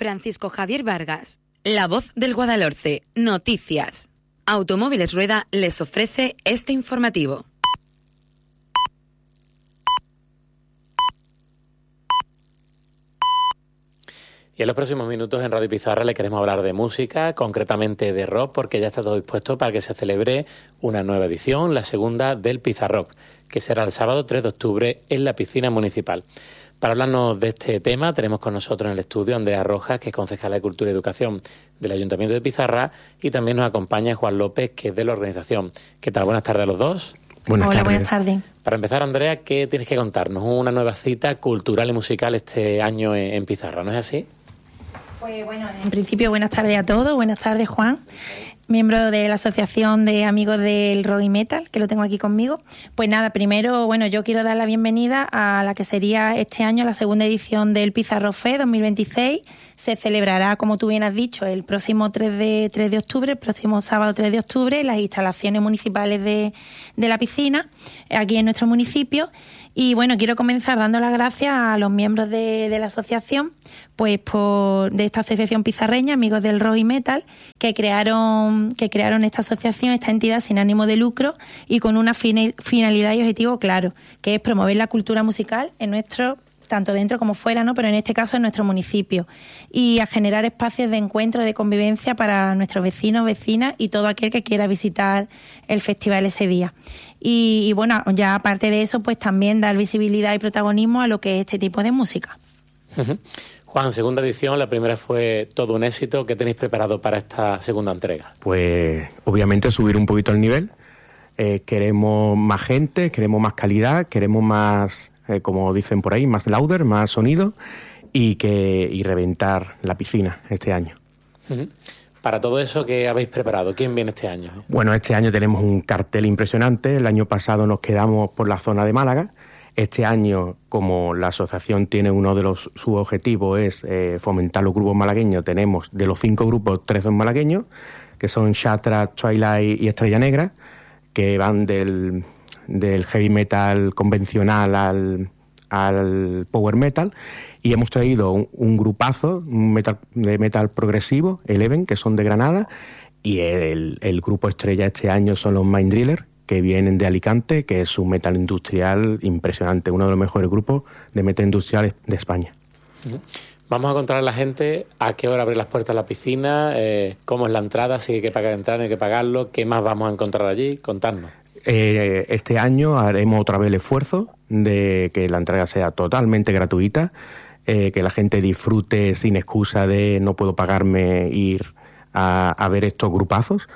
Francisco Javier Vargas, la voz del Guadalhorce, noticias. Automóviles Rueda les ofrece este informativo. Y en los próximos minutos en Radio Pizarra le queremos hablar de música, concretamente de rock, porque ya está todo dispuesto para que se celebre una nueva edición, la segunda del Pizarrock, que será el sábado 3 de octubre en la piscina municipal. Para hablarnos de este tema tenemos con nosotros en el estudio a Andrea Rojas, que es concejala de Cultura y Educación del Ayuntamiento de Pizarra, y también nos acompaña Juan López, que es de la organización. ¿Qué tal? Buenas tardes a los dos. Hola, buenas tardes. Para empezar, Andrea, ¿qué tienes que contarnos? Una nueva cita cultural y musical este año en Pizarra, ¿no es así? Pues bueno, en principio buenas tardes a todos, buenas tardes Juan, miembro de la Asociación de Amigos del Rock y Metal, que lo tengo aquí conmigo. Pues nada, primero, bueno, yo quiero dar la bienvenida a la que sería este año la segunda edición del Pizarrock Fest 2026. Se celebrará, como tú bien has dicho, el próximo 3 de octubre, el próximo sábado 3 de octubre, en las instalaciones municipales de la piscina, aquí en nuestro municipio. Y bueno, quiero comenzar dando las gracias a los miembros de la asociación, pues de esta asociación pizarreña, Amigos del Rock y Metal, que crearon esta asociación, esta entidad sin ánimo de lucro y con una finalidad y objetivo claro, que es promover la cultura musical en nuestro, tanto dentro como fuera, ¿no? Pero en este caso en nuestro municipio, y a generar espacios de encuentro, de convivencia para nuestros vecinos, vecinas y todo aquel que quiera visitar el festival ese día. Y bueno, ya aparte de eso, pues también dar visibilidad y protagonismo a lo que es este tipo de música. Uh-huh. Juan, segunda edición, la primera fue todo un éxito. ¿Qué tenéis preparado para esta segunda entrega? Pues obviamente subir un poquito el nivel. Queremos más gente, queremos más calidad, queremos más, como dicen por ahí, más louder, más sonido y reventar la piscina este año. Uh-huh. Para todo eso, ¿qué habéis preparado? ¿Quién viene este año? Bueno, este año tenemos un cartel impresionante. El año pasado nos quedamos por la zona de Málaga. Este año, como la asociación tiene uno de sus objetivos es fomentar los grupos malagueños, tenemos de los 5 grupos 3 son malagueños, que son Shatra, Twilight y Estrella Negra, que van del heavy metal convencional al power metal. Y hemos traído un grupazo de metal progresivo, Eleven, que son de Granada, y el grupo estrella este año son los Mind Driller, que vienen de Alicante, que es un metal industrial impresionante, uno de los mejores grupos de metal industrial de España. Vamos a contar a la gente a qué hora abre las puertas de la piscina, cómo es la entrada, si hay que pagar entrar, no hay que pagarlo, qué más vamos a encontrar allí, contadnos. Este año haremos otra vez el esfuerzo de que la entrega sea totalmente gratuita, que la gente disfrute sin excusa de no puedo pagarme ir a ver estos grupazos.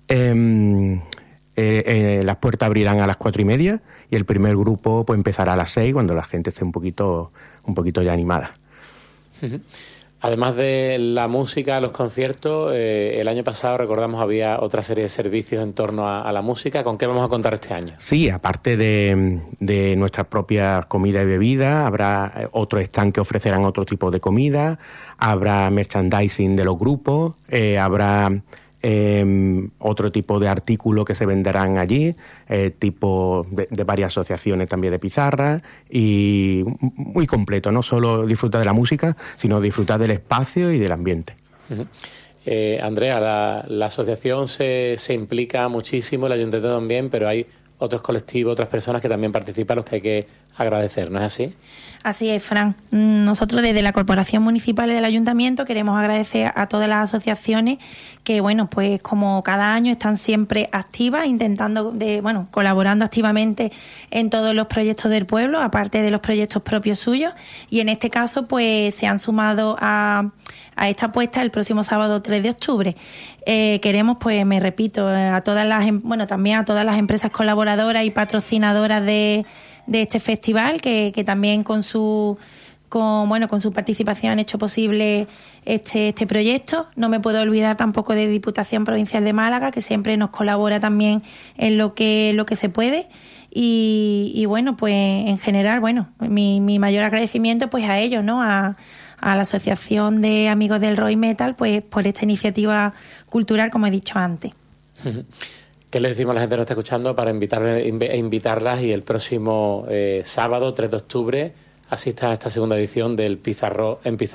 Las puertas abrirán a las 4:30 y el primer grupo pues empezará a las 6 cuando la gente esté un poquito ya animada. Además de la música, los conciertos, el año pasado recordamos había otra serie de servicios en torno a la música. ¿Con qué vamos a contar este año? Sí, aparte de nuestras propias comidas y bebidas, habrá otro stand que ofrecerán otro tipo de comida, habrá merchandising de los grupos, habrá otro tipo de artículos que se venderán allí, tipo de varias asociaciones también de Pizarra, y muy completo, no solo disfrutar de la música, sino disfrutar del espacio y del ambiente. Uh-huh. Andrea, la asociación se implica muchísimo, el ayuntamiento también, pero hay otros colectivos, otras personas que también participan, a los que hay que agradecer, ¿no es así? Así es, Fran. Nosotros desde la Corporación Municipal y del Ayuntamiento queremos agradecer a todas las asociaciones que, bueno, pues como cada año están siempre activas, colaborando activamente en todos los proyectos del pueblo, aparte de los proyectos propios suyos, y en este caso pues se han sumado a esta apuesta el próximo sábado 3 de octubre. Queremos, pues me repito, también a todas las empresas colaboradoras y patrocinadoras de este festival, que también con su participación han hecho posible este proyecto. No me puedo olvidar tampoco de Diputación Provincial de Málaga, que siempre nos colabora también en lo que se puede. Y bueno, pues en general, mi mayor agradecimiento pues a ellos, ¿no? A la Asociación de Amigos del Rock y Metal, pues por esta iniciativa cultural, como he dicho antes. ¿Qué le decimos a la gente que nos está escuchando para invitarlas y el próximo sábado, 3 de octubre, asistan a esta segunda edición del Pizarrock en Pizarra?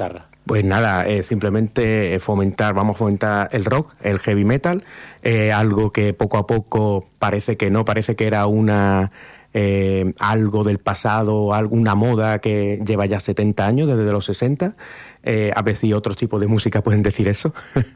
Pues nada, simplemente vamos a fomentar el rock, el heavy metal, algo que poco a poco parece que era algo del pasado, alguna moda que lleva ya 70 años, desde los 60. A ver si otros tipos de música pueden decir eso.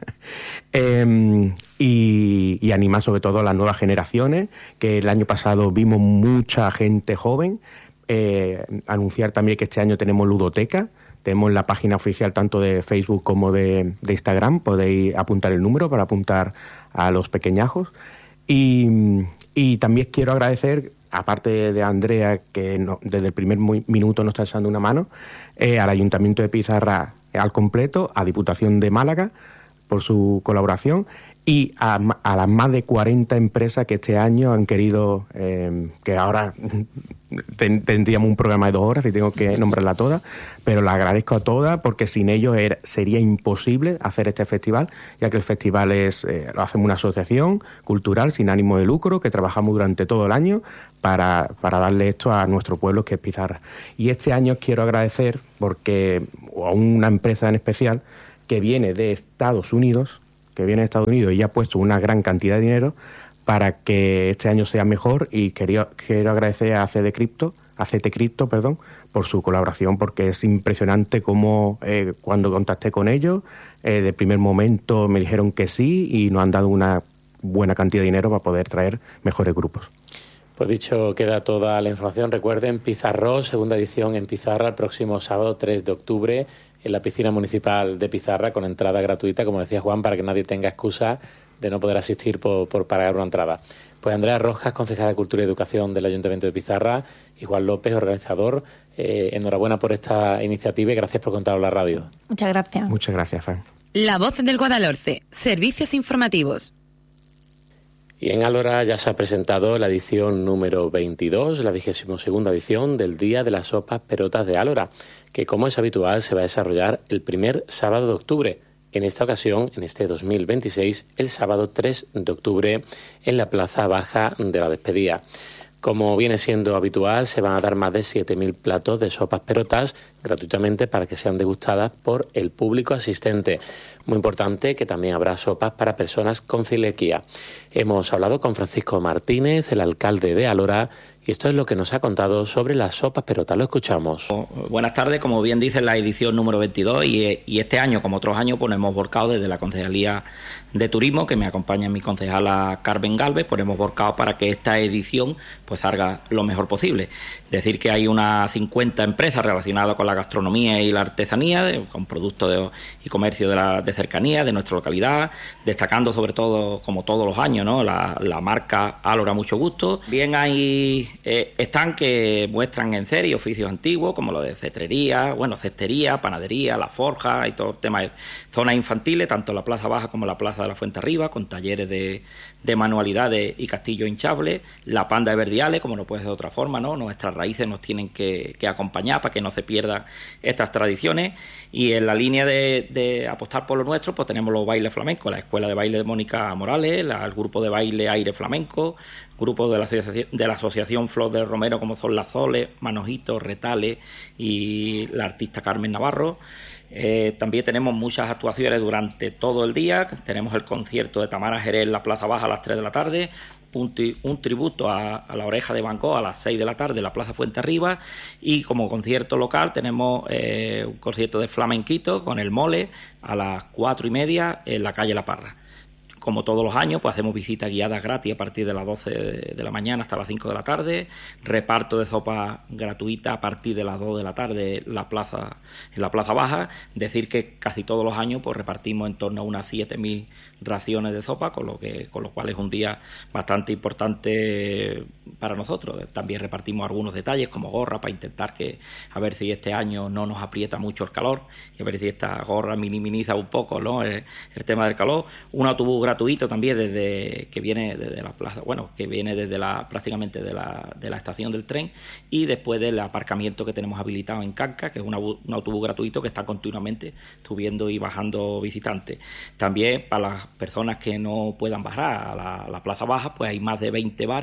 Y animar sobre todo a las nuevas generaciones, que el año pasado vimos mucha gente joven. Anunciar también que este año tenemos ludoteca. Tenemos la página oficial tanto de Facebook como de Instagram. Podéis apuntar el número para apuntar a los pequeñajos. Y también quiero agradecer, aparte de Andrea, que desde el primer minuto nos está echando una mano, al Ayuntamiento de Pizarra al completo, a Diputación de Málaga por su colaboración y a las más de 40 empresas que este año han querido, que ahora tendríamos un programa de 2 horas y tengo que nombrarla todas, pero las agradezco a todas porque sin ellos sería imposible hacer este festival, ya que el festival lo hacemos una asociación cultural sin ánimo de lucro que trabajamos durante todo el año para darle esto a nuestro pueblo, que es Pizarra. Y este año quiero agradecer a una empresa en especial que viene de Estados Unidos y ha puesto una gran cantidad de dinero para que este año sea mejor, y quiero agradecer a CT Crypto, por su colaboración, porque es impresionante cómo cuando contacté con ellos, de primer momento me dijeron que sí y nos han dado una buena cantidad de dinero para poder traer mejores grupos. Pues dicho, queda toda la información. Recuerden, Pizarro, segunda edición en Pizarra, el próximo sábado 3 de octubre, en la piscina municipal de Pizarra, con entrada gratuita, como decía Juan, para que nadie tenga excusa de no poder asistir por pagar una entrada. Pues Andrea Rojas, concejala de Cultura y Educación del Ayuntamiento de Pizarra, y Juan López, organizador, enhorabuena por esta iniciativa y gracias por contarlo en la radio. Muchas gracias. Muchas gracias, Fran. La Voz del Guadalhorce, servicios informativos. Y en Álora ya se ha presentado la edición número 22, la 22ª edición del Día de las Sopas Perotas de Álora, que como es habitual se va a desarrollar el primer sábado de octubre. En esta ocasión, en este 2026, el sábado 3 de octubre en la Plaza Baja de la Despedida. Como viene siendo habitual, se van a dar más de 7.000 platos de sopas perotas gratuitamente para que sean degustadas por el público asistente. Muy importante que también habrá sopas para personas con celiaquía. Hemos hablado con Francisco Martínez, el alcalde de Álora, y esto es lo que nos ha contado sobre las sopas perotas. Lo escuchamos. Buenas tardes, como bien dice, la edición número 22 y este año, como otros años, pues nos hemos volcado desde la Concejalía de Turismo, que me acompaña mi concejala Carmen Galvez, pues hemos volcado para que esta edición pues salga lo mejor posible. Decir que hay unas 50 empresas relacionadas con la gastronomía y la artesanía, con productos y comercio de cercanía de nuestra localidad, destacando sobre todo, como todos los años, ¿no?, la marca Álora Mucho Gusto. Bien, hay están que muestran en serie oficios antiguos, como lo de cestería, panadería, la forja y todo el tema de zonas infantiles, tanto en la Plaza Baja como en la Plaza de la Fuente Arriba, con talleres de manualidades y castillos hinchables, la panda de verdiales, como no puede ser de otra forma, ¿no? Nuestras raíces nos tienen que acompañar para que no se pierdan estas tradiciones, y en la línea de apostar por lo nuestro, pues tenemos los bailes flamencos, la Escuela de Baile de Mónica Morales, el grupo de baile Aire Flamenco, grupos de la Asociación Flor del Romero, como son Las Zoles, Manojitos, Retales y la artista Carmen Navarro. También tenemos muchas actuaciones durante todo el día. Tenemos el concierto de Tamara Jerez en la Plaza Baja a las 3 de la tarde, un tributo a la Oreja de Van Gogh a las 6 de la tarde en la Plaza Fuente Arriba, y como concierto local tenemos un concierto de flamenquito con el Mole a las 4:30 en la calle La Parra. Como todos los años, pues hacemos visitas guiadas gratis a partir de las 12 de la mañana hasta las 5 de la tarde, reparto de sopa gratuita a partir de las 2 de la tarde en la Plaza Baja. Decir que casi todos los años pues repartimos en torno a unas 7.000 raciones de sopa, con lo cual es un día bastante importante para nosotros. También repartimos algunos detalles como gorra para intentar a ver si este año no nos aprieta mucho el calor y a ver si esta gorra minimiza un poco, ¿no?, el tema del calor. Un autobús gratuito también que viene desde la plaza, que viene desde prácticamente de la estación del tren, y después del aparcamiento que tenemos habilitado en Canca, que es un autobús gratuito que está continuamente subiendo y bajando visitantes. También para las personas que no puedan bajar a la Plaza Baja, pues hay más de 20 bares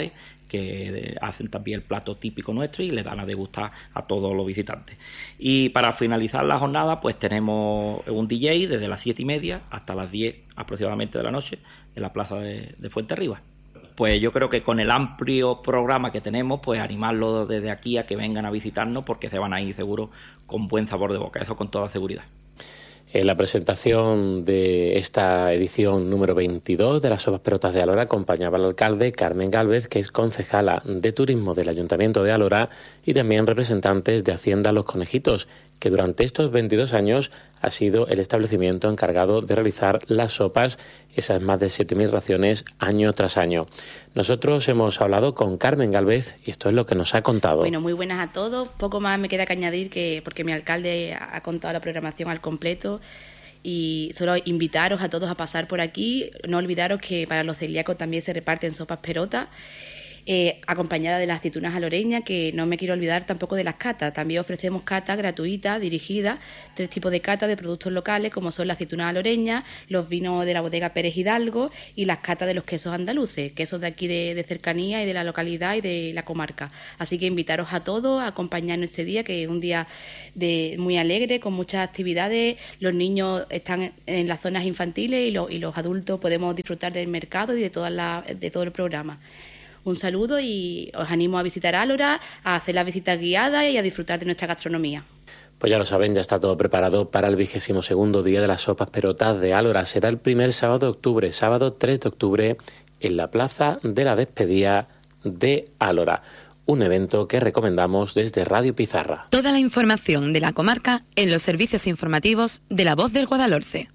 que hacen también el plato típico nuestro y le dan a degustar a todos los visitantes. Y para finalizar la jornada, pues tenemos un DJ desde las 7:30 hasta las 10 aproximadamente de la noche en la plaza de Fuenterribas. Pues yo creo que con el amplio programa que tenemos, pues animarlos desde aquí a que vengan a visitarnos, porque se van a ir seguro con buen sabor de boca, eso con toda seguridad. En la presentación de esta edición número 22 de las Sopas Perotas de Alhora acompañaba al alcalde Carmen Gálvez, que es concejala de Turismo del Ayuntamiento de Alhora, y también representantes de Hacienda Los Conejitos, que durante estos 22 años ha sido el establecimiento encargado de realizar las sopas, esas más de 7.000 raciones año tras año. Nosotros hemos hablado con Carmen Gálvez y esto es lo que nos ha contado. Bueno, muy buenas a todos. Poco más me queda que añadir, porque mi alcalde ha contado la programación al completo, y solo invitaros a todos a pasar por aquí. No olvidaros que para los celíacos también se reparten sopas perotas, acompañada de las aceitunas aloreñas, que no me quiero olvidar tampoco de las catas. También ofrecemos catas gratuitas, dirigidas, 3 tipos de catas de productos locales, como son las aceitunas aloreñas, los vinos de la bodega Pérez Hidalgo y las catas de los quesos andaluces, quesos de aquí de cercanía y de la localidad y de la comarca. Así que invitaros a todos a acompañarnos este día, que es un día muy alegre, con muchas actividades. Los niños están en las zonas infantiles y los adultos podemos disfrutar del mercado y de todo el programa. Un saludo y os animo a visitar Alhora, a hacer las visitas guiadas y a disfrutar de nuestra gastronomía. Pues ya lo saben, ya está todo preparado para el 22º día de las Sopas Perotas de Alhora. Será el primer sábado de octubre, sábado 3 de octubre, en la Plaza de la Despedida de Alhora. Un evento que recomendamos desde Radio Pizarra. Toda la información de la comarca en los servicios informativos de La Voz del Guadalhorce.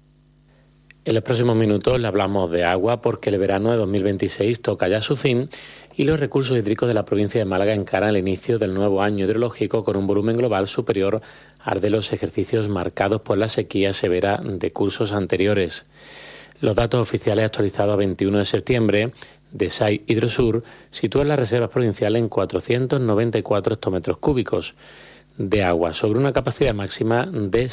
En los próximos minutos le hablamos de agua, porque el verano de 2026 toca ya su fin y los recursos hídricos de la provincia de Málaga encaran el inicio del nuevo año hidrológico con un volumen global superior al de los ejercicios marcados por la sequía severa de cursos anteriores. Los datos oficiales actualizados a 21 de septiembre de SAI Hidrosur sitúan las reservas provinciales en 494 hectómetros cúbicos de agua, sobre una capacidad máxima de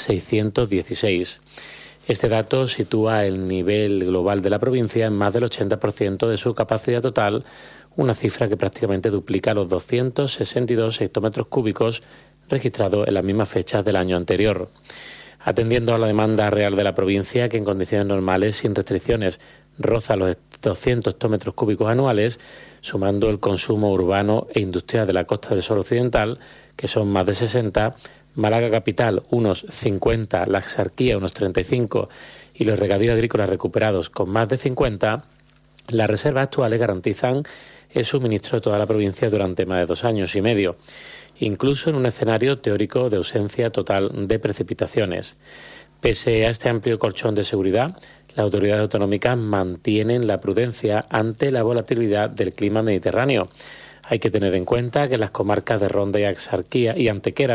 616. Este dato sitúa el nivel global de la provincia en más del 80% de su capacidad total, una cifra que prácticamente duplica los 262 hectómetros cúbicos registrados en las mismas fechas del año anterior. Atendiendo a la demanda real de la provincia, que en condiciones normales, sin restricciones, roza los 200 hectómetros cúbicos anuales, sumando el consumo urbano e industrial de la Costa del Sol Occidental, que son más de 60, Málaga capital unos 50, la Axarquía unos 35 y los regadíos agrícolas recuperados con más de 50, las reservas actuales garantizan el suministro de toda la provincia durante más de 2 años y medio, incluso en un escenario teórico de ausencia total de precipitaciones. Pese a este amplio colchón de seguridad, las autoridades autonómicas mantienen la prudencia ante la volatilidad del clima mediterráneo. Hay que tener en cuenta que las comarcas de Ronda y Axarquía y Antequera,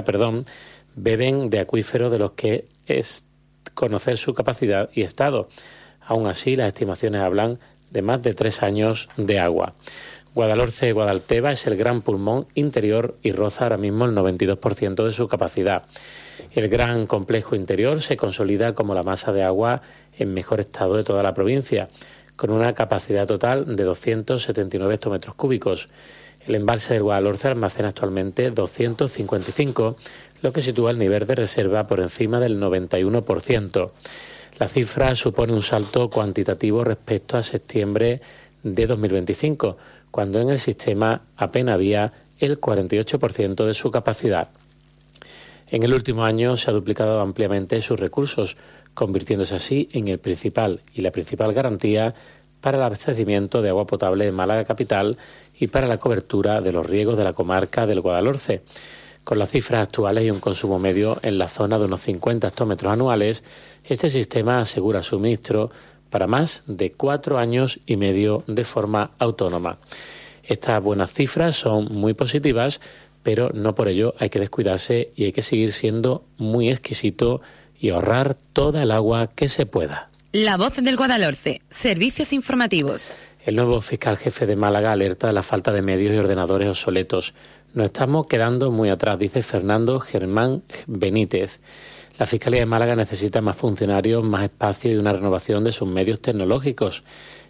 beben de acuíferos de los que es conocer su capacidad y estado. Aún así, las estimaciones hablan de más de 3 años de agua. Guadalhorce-Guadalteba es el gran pulmón interior y roza ahora mismo el 92% de su capacidad. El gran complejo interior se consolida como la masa de agua en mejor estado de toda la provincia, con una capacidad total de 279 hectómetros cúbicos. El embalse del Guadalhorce almacena actualmente 255, lo que sitúa el nivel de reserva por encima del 91%. La cifra supone un salto cuantitativo respecto a septiembre de 2025, cuando en el sistema apenas había el 48% de su capacidad. En el último año se ha duplicado ampliamente sus recursos, convirtiéndose así en el principal y la principal garantía para el abastecimiento de agua potable en Málaga capital y para la cobertura de los riegos de la comarca del Guadalhorce. Con las cifras actuales y un consumo medio en la zona de unos 50 hectómetros anuales, este sistema asegura suministro para más de 4 años y medio de forma autónoma. Estas buenas cifras son muy positivas, pero no por ello hay que descuidarse y hay que seguir siendo muy exquisito y ahorrar toda el agua que se pueda. La Voz del Guadalhorce, servicios informativos. El nuevo fiscal jefe de Málaga alerta de la falta de medios y ordenadores obsoletos. Nos estamos quedando muy atrás, dice Fernando Germán Benítez. La Fiscalía de Málaga necesita más funcionarios, más espacio y una renovación de sus medios tecnológicos.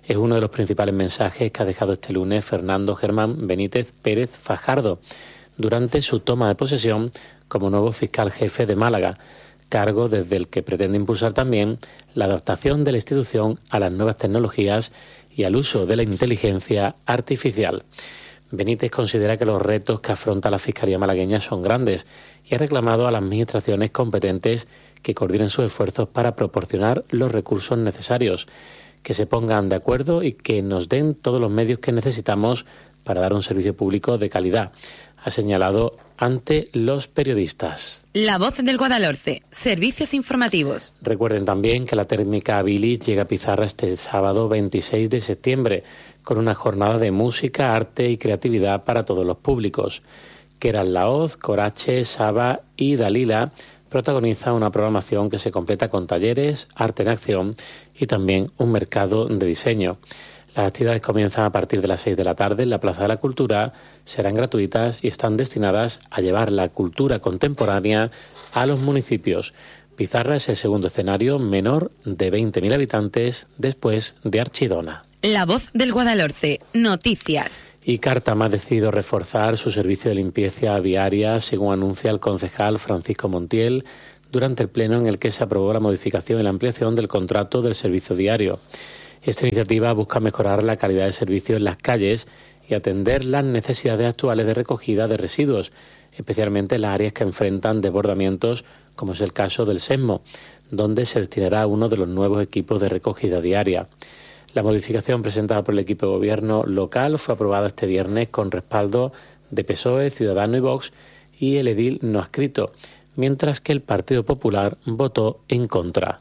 Es uno de los principales mensajes que ha dejado este lunes Fernando Germán Benítez Pérez Fajardo durante su toma de posesión como nuevo fiscal jefe de Málaga, cargo desde el que pretende impulsar también la adaptación de la institución a las nuevas tecnologías y al uso de la inteligencia artificial. Benítez considera que los retos que afronta la Fiscalía malagueña son grandes y ha reclamado a las administraciones competentes que coordinen sus esfuerzos para proporcionar los recursos necesarios, que se pongan de acuerdo y que nos den todos los medios que necesitamos para dar un servicio público de calidad, ha señalado ante los periodistas. La Voz del Guadalhorce, servicios informativos. Recuerden también que la térmica Bilis llega a Pizarra este sábado 26 de septiembre con una jornada de música, arte y creatividad para todos los públicos. Keral Laoz, Corache, Saba y Dalila protagonizan una programación que se completa con talleres, arte en acción y también un mercado de diseño. Las actividades comienzan a partir de las 6 de la tarde en la Plaza de la Cultura, serán gratuitas y están destinadas a llevar la cultura contemporánea a los municipios. Pizarra es el segundo escenario menor de 20.000 habitantes después de Archidona. La Voz del Guadalhorce, noticias. Y Cártama ha decidido reforzar su servicio de limpieza viaria, según anuncia el concejal Francisco Montiel, durante el pleno en el que se aprobó la modificación y la ampliación del contrato del servicio diario. Esta iniciativa busca mejorar la calidad de servicio en las calles y atender las necesidades actuales de recogida de residuos, especialmente en las áreas que enfrentan desbordamientos, como es el caso del Sesmo, donde se destinará uno de los nuevos equipos de recogida diaria. La modificación presentada por el equipo de gobierno local fue aprobada este viernes con respaldo de PSOE, Ciudadanos y Vox y el edil no adscrito, mientras que el Partido Popular votó en contra.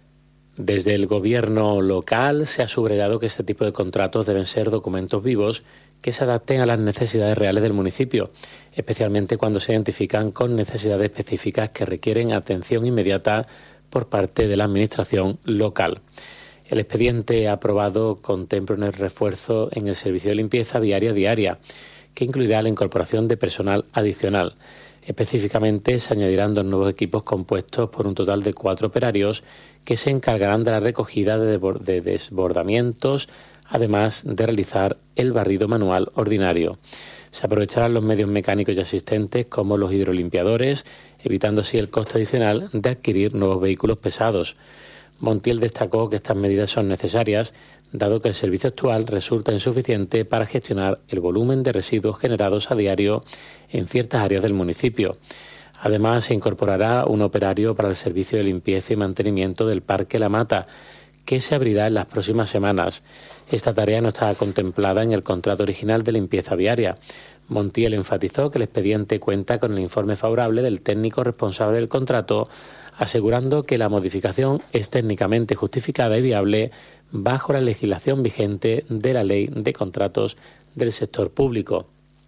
Desde el gobierno local se ha subrayado que este tipo de contratos deben ser documentos vivos que se adapten a las necesidades reales del municipio, especialmente cuando se identifican con necesidades específicas que requieren atención inmediata por parte de la administración local. El expediente aprobado contempla un refuerzo en el servicio de limpieza viaria diaria, que incluirá la incorporación de personal adicional. Específicamente se añadirán 2 nuevos equipos compuestos por un total de 4 operarios que se encargarán de la recogida de desbordamientos, además de realizar el barrido manual ordinario. Se aprovecharán los medios mecánicos ya existentes como los hidrolimpiadores, evitando así el coste adicional de adquirir nuevos vehículos pesados. Montiel destacó que estas medidas son necesarias, dado que el servicio actual resulta insuficiente para gestionar el volumen de residuos generados a diario en ciertas áreas del municipio. Además, se incorporará un operario para el servicio de limpieza y mantenimiento del Parque La Mata, que se abrirá en las próximas semanas. Esta tarea no estaba contemplada en el contrato original de limpieza viaria. Montiel enfatizó que el expediente cuenta con el informe favorable del técnico responsable del contrato, asegurando que la modificación es técnicamente justificada y viable bajo la legislación vigente de la Ley de Contratos del Sector Público.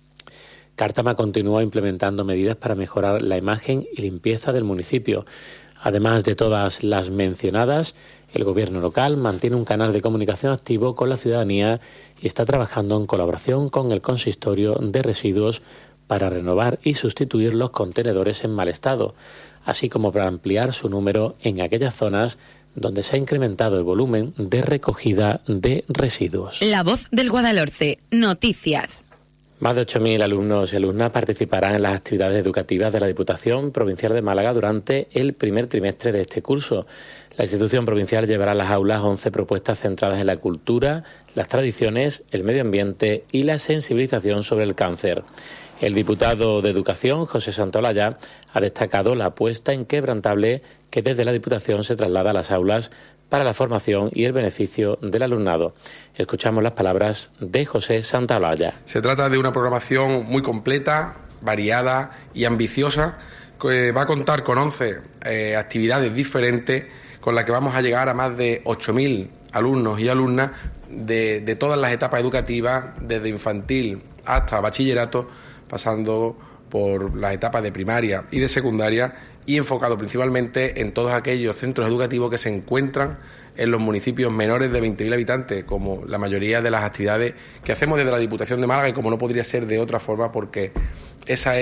Cártama continúa implementando medidas para mejorar la imagen y limpieza del municipio. Además de todas las mencionadas, el gobierno local mantiene un canal de comunicación activo con la ciudadanía y está trabajando en colaboración con el consistorio de residuos para renovar y sustituir los contenedores en mal estado, así como para ampliar su número en aquellas zonas donde se ha incrementado el volumen de recogida de residuos. La Voz del Guadalhorce, noticias. Más de 8.000 alumnos y alumnas participarán en las actividades educativas de la Diputación Provincial de Málaga durante el primer trimestre de este curso. La institución provincial llevará a las aulas 11 propuestas centradas en la cultura, las tradiciones, el medio ambiente y la sensibilización sobre el cáncer. El diputado de Educación, José Santaolalla, ha destacado la apuesta inquebrantable que desde la Diputación se traslada a las aulas para la formación y el beneficio del alumnado. Escuchamos las palabras de José Santaolalla. Se trata de una programación muy completa, variada y ambiciosa, que va a contar con 11 actividades diferentes con las que vamos a llegar a más de 8.000 alumnos y alumnas de todas las etapas educativas, desde infantil hasta bachillerato, pasando por las etapas de primaria y de secundaria, y enfocado principalmente en todos aquellos centros educativos que se encuentran en los municipios menores de 20.000 habitantes, como la mayoría de las actividades que hacemos desde la Diputación de Málaga, y como no podría ser de otra forma, porque esa es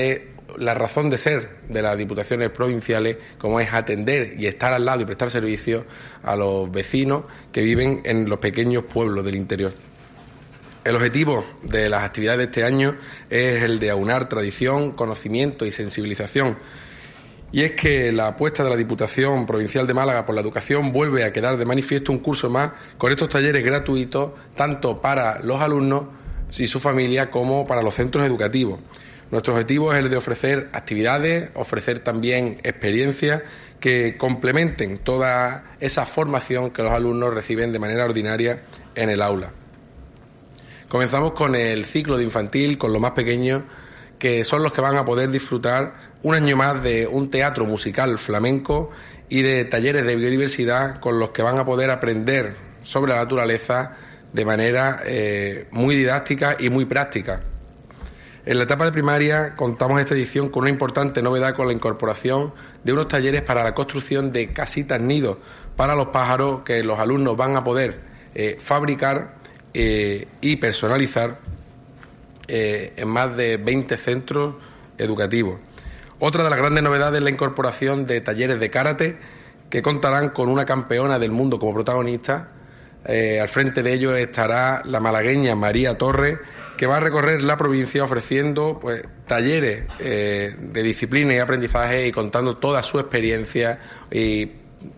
la razón de ser de las diputaciones provinciales, como es atender y estar al lado y prestar servicio a los vecinos que viven en los pequeños pueblos del interior. El objetivo de las actividades de este año es el de aunar tradición, conocimiento y sensibilización. Y es que la apuesta de la Diputación Provincial de Málaga por la educación vuelve a quedar de manifiesto un curso más con estos talleres gratuitos tanto para los alumnos y su familia como para los centros educativos. Nuestro objetivo es el de ofrecer actividades, ofrecer también experiencias que complementen toda esa formación que los alumnos reciben de manera ordinaria en el aula. Comenzamos con el ciclo de infantil, con los más pequeños, que son los que van a poder disfrutar un año más de un teatro musical flamenco y de talleres de biodiversidad con los que van a poder aprender sobre la naturaleza de manera muy didáctica y muy práctica. En la etapa de primaria contamos esta edición con una importante novedad con la incorporación de unos talleres para la construcción de casitas nidos para los pájaros que los alumnos van a poder fabricar y personalizar en más de 20 centros educativos. Otra de las grandes novedades es la incorporación de talleres de karate que contarán con una campeona del mundo como protagonista. Al frente de ellos estará la malagueña María Torres, que va a recorrer la provincia ofreciendo talleres de disciplina y aprendizaje y contando toda su experiencia y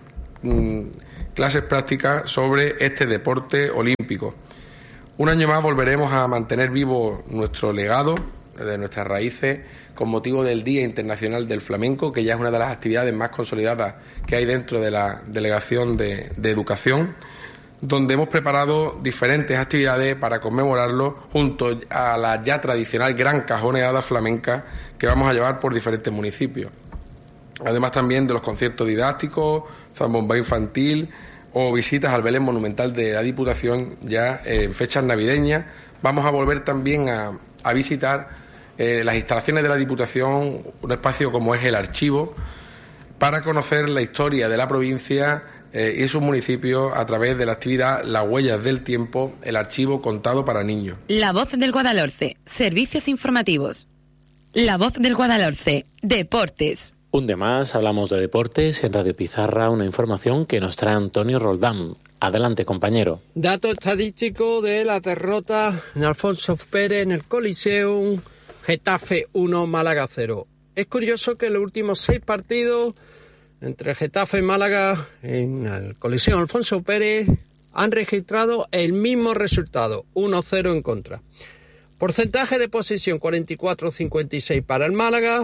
clases prácticas sobre este deporte olímpico. Un año más volveremos a mantener vivo nuestro legado de nuestras raíces con motivo del Día Internacional del Flamenco, que ya es una de las actividades más consolidadas que hay dentro de la Delegación de Educación, donde hemos preparado diferentes actividades para conmemorarlo junto a la ya tradicional gran cajoneada flamenca que vamos a llevar por diferentes municipios. Además también de los conciertos didácticos, zambomba infantil o visitas al Belén Monumental de la Diputación ya en fechas navideñas. Vamos a volver también a visitar las instalaciones de la Diputación, un espacio como es el archivo, para conocer la historia de la provincia y sus municipios a través de la actividad Las Huellas del Tiempo, el archivo contado para niños. La Voz del Guadalhorce, servicios informativos. La Voz del Guadalhorce, deportes. Un de más, hablamos de deportes en Radio Pizarra, una información que nos trae Antonio Roldán. Adelante, compañero. Dato estadístico de la derrota en Alfonso Pérez en el Coliseum, Getafe 1, Málaga 0. Es curioso que en los últimos 6 partidos entre Getafe y Málaga en el Coliseum Alfonso Pérez han registrado el mismo resultado, 1-0 en contra. Porcentaje de posesión 44-56 para el Málaga.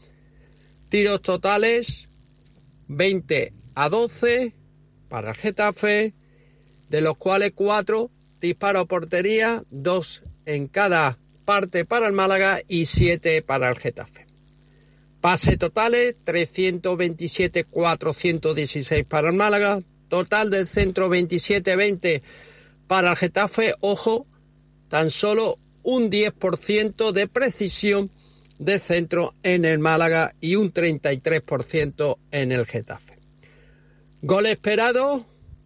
Tiros totales 20-12 para el Getafe, de los cuales 4 disparos a portería, 2 en cada parte para el Málaga y 7 para el Getafe. Pase totales 327-416 para el Málaga, total del centro 27-20 para el Getafe. Ojo, tan solo un 10% de precisión de centro en el Málaga y un 33% en el Getafe. Gol esperado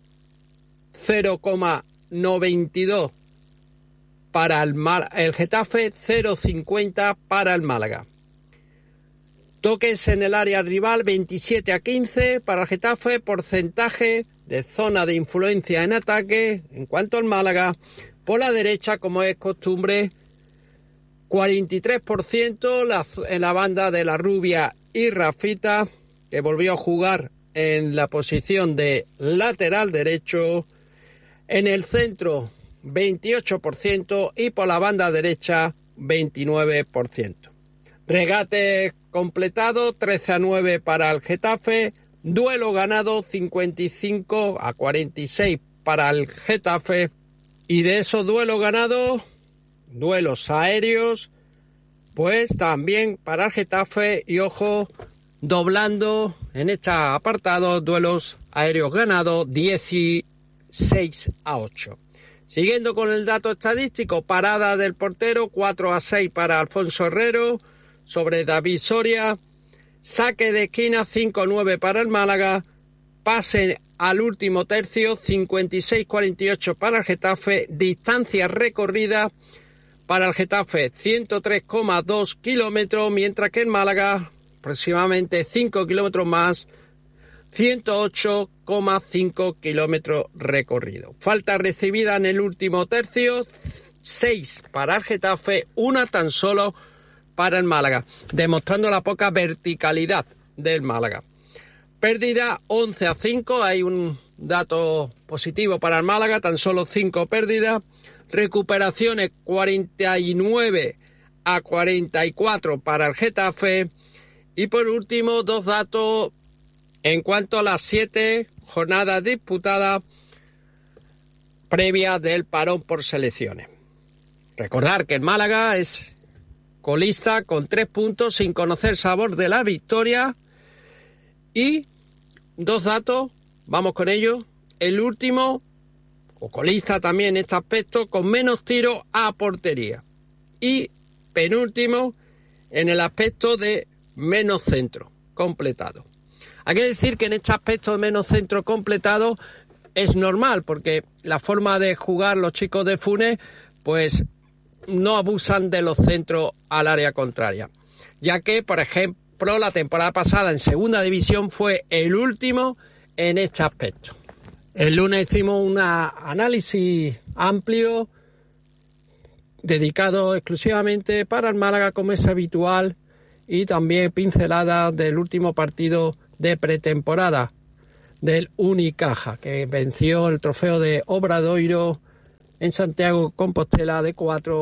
0,92 para el Getafe, 0,50 para el Málaga. Toques en el área rival 27-15 para el Getafe, porcentaje de zona de influencia en ataque en cuanto al Málaga. Por la derecha, como es costumbre, 43% en la banda de la Rubia y Rafita, que volvió a jugar en la posición de lateral derecho. En el centro 28% y por la banda derecha 29%. Regate completado 13-9 para el Getafe. Duelo ganado 55-46 para el Getafe. Y de esos duelos ganados, duelos aéreos, pues también para el Getafe. Y ojo, doblando en este apartado, duelos aéreos ganados 16-8. Siguiendo con el dato estadístico, parada del portero 4-6 para Alfonso Herrero sobre David Soria. Saque de esquina 5-9 para el Málaga. Pase al último tercio 56-48 para el Getafe. Distancia recorrida para el Getafe 103,2 kilómetros, mientras que en Málaga aproximadamente 5 kilómetros más, 108,5 kilómetros recorridos. Falta recibida en el último tercio, 6 para el Getafe, 1 tan solo para el Málaga, demostrando la poca verticalidad del Málaga. Pérdida 11-5, hay un dato positivo para el Málaga, tan solo 5 pérdidas. Recuperaciones 49-44 para el Getafe. Y por último, 2 datos en cuanto a las 7 jornadas disputadas previas del parón por selecciones. Recordar que el Málaga es colista con 3 puntos sin conocer sabor de la victoria. Y 2 datos, vamos con ellos. El último, o colista también en este aspecto, con menos tiros a portería. Y penúltimo, en el aspecto de menos centro completado. Hay que decir que en este aspecto de menos centro completado es normal, porque la forma de jugar los chicos de Funes, pues no abusan de los centros al área contraria. Ya que, por ejemplo, la temporada pasada en segunda división fue el último en este aspecto. El lunes hicimos un análisis amplio dedicado exclusivamente para el Málaga, como es habitual, y también pinceladas del último partido de pretemporada del Unicaja, que venció el trofeo de Obradoiro en Santiago Compostela de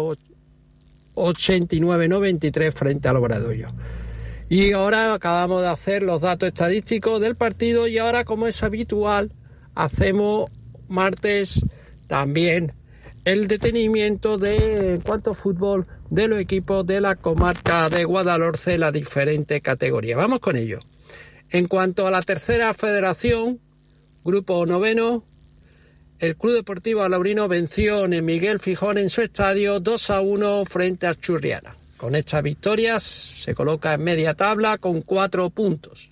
4-89-93 frente al Obradoiro. Y ahora acabamos de hacer los datos estadísticos del partido y ahora, como es habitual, hacemos martes también el detenimiento de, en cuanto a fútbol, de los equipos de la comarca de Guadalhorce, las diferentes categorías. Vamos con ello. En cuanto a la tercera federación, grupo noveno, el Club Deportivo Alaurino venció en el Miguel Fijón en su estadio 2-1 frente a Churriana. Con estas victorias se coloca en media tabla con 4 puntos.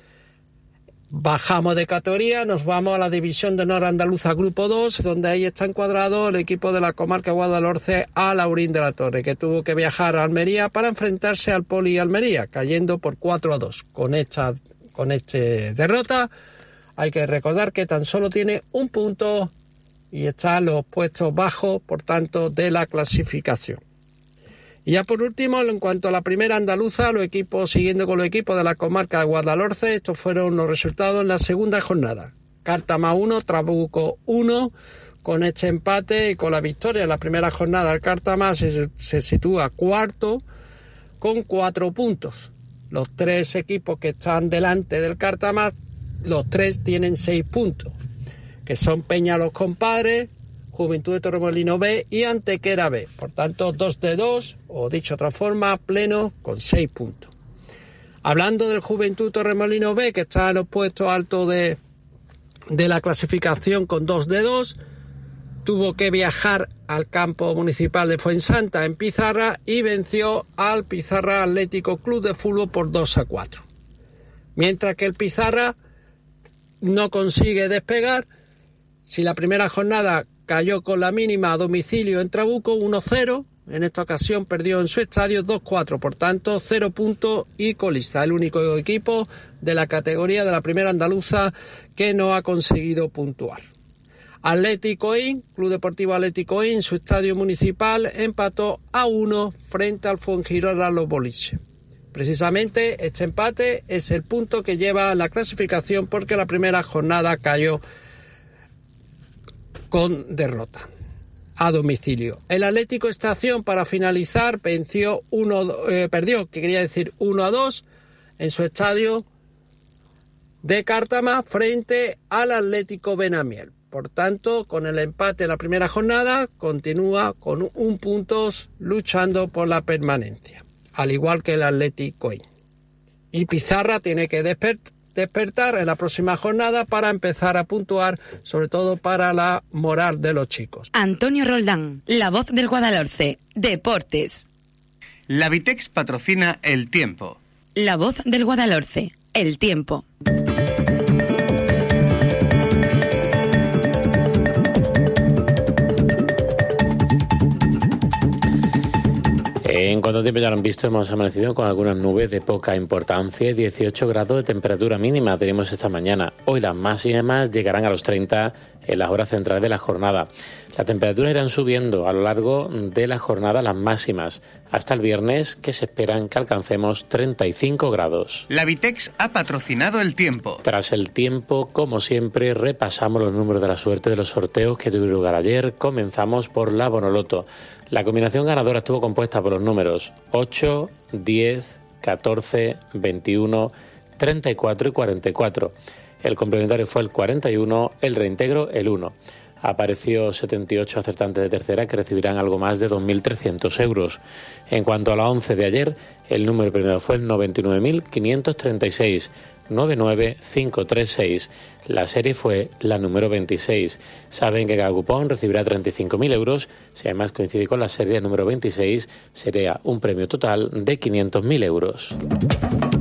Bajamos de categoría, nos vamos a la División de Honor Andaluza Grupo 2, donde ahí está encuadrado el equipo de la comarca Guadalhorce, Alaurín de la Torre, que tuvo que viajar a Almería para enfrentarse al Poli Almería, cayendo por 4-2. Con esta derrota hay que recordar que tan solo tiene un punto y está en los puestos bajos, por tanto, de la clasificación. Y ya por último, en cuanto a la primera andaluza, los equipos, siguiendo con los equipos de la comarca de Guadalhorce, estos fueron los resultados en la segunda jornada. Cártama 1, Trabuco 1, con este empate y con la victoria en la primera jornada, el Cártama se sitúa cuarto con 4 puntos. Los 3 equipos que están delante del Cártama, los 3 tienen 6 puntos, que son Peña Los Compadres, Juventud de Torremolinos B y Antequera B. Por tanto, 2 de 2, o dicho de otra forma, pleno con 6 puntos. Hablando del Juventud Torremolinos B, que está en los puestos altos de la clasificación con 2 de 2, tuvo que viajar al campo municipal de Fuensanta en Pizarra y venció al Pizarra Atlético Club de Fútbol por 2-4. Mientras que el Pizarra no consigue despegar. Si la primera jornada cayó con la mínima a domicilio en Trabuco 1-0, en esta ocasión perdió en su estadio 2-4, por tanto 0 puntos y colista, el único equipo de la categoría de la primera andaluza que no ha conseguido puntuar. Atlético In, Club Deportivo Atlético In, su estadio municipal, empató a 1 frente al Fuengirola Los Boliches. Precisamente este empate es el punto que lleva la clasificación porque la primera jornada cayó con derrota a domicilio. El Atlético Estación, para finalizar, perdió 1-2 en su estadio de Cártama frente al Atlético Benamiel. Por tanto, con el empate en la primera jornada, continúa con 1 punto luchando por la permanencia, al igual que el Atlético. Y Pizarra tiene que despertar en la próxima jornada para empezar a puntuar, sobre todo para la moral de los chicos. Antonio Roldán, la voz del Guadalhorce, Deportes. La Vitex patrocina El Tiempo. La voz del Guadalhorce, El Tiempo. cuánto tiempo ya lo han visto, hemos amanecido con algunas nubes de poca importancia y 18 grados de temperatura mínima tenemos esta mañana. Hoy las máximas llegarán a los 30 en las horas centrales de la jornada. Las temperaturas irán subiendo a lo largo de la jornada las máximas, hasta el viernes, que se esperan que alcancemos 35 grados. La Vitex ha patrocinado el tiempo. Tras el tiempo, como siempre, repasamos los números de la suerte de los sorteos que tuvieron lugar ayer. Comenzamos por la Bonoloto. La combinación ganadora estuvo compuesta por los números 8, 10, 14, 21, 34 y 44. El complementario fue el 41, el reintegro el 1. Apareció 78 acertantes de tercera que recibirán algo más de 2.300 euros. En cuanto a la 11 de ayer, el número premiado fue el 99.536, 99536. La serie fue la número 26. Saben que cada cupón recibirá 35.000 euros. Si además coincide con la serie número 26, sería un premio total de 500.000 euros.